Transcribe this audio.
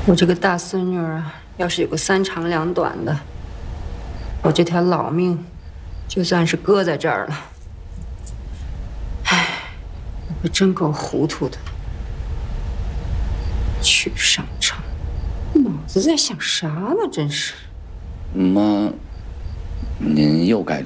我这个大孙女啊，要是有个3长2短的，我这条老命就算是搁在这儿了。唉，我可真够糊涂的。去上场，脑子在想啥呢？真是。 妈，您又该